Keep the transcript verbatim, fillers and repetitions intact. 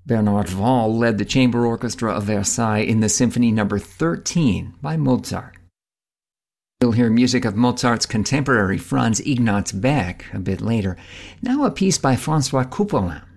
Bernard Wahl led the chamber orchestra of Versailles in the Symphony Number thirteen by Mozart. We'll hear music of Mozart's contemporary Franz Ignaz Beck a bit later. Now a piece by François Couperin,